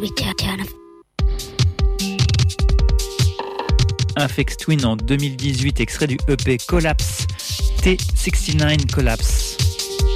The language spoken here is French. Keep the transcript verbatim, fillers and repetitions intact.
return of Aphex Twin en deux mille dix-huit, extrait du E P Collapse, T soixante-dix-neuf Collapse.